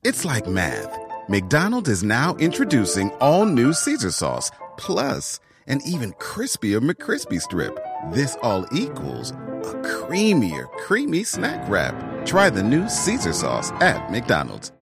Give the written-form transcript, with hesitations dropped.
It's like math. McDonald's is now introducing all new Caesar sauce, plus an even crispier McCrispy Strip. This all equals a creamier, creamy snack wrap. Try the new Caesar sauce at McDonald's.